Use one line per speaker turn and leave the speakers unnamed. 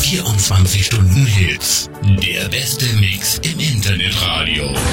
24 Stunden Hits. Der beste Mix im Internetradio.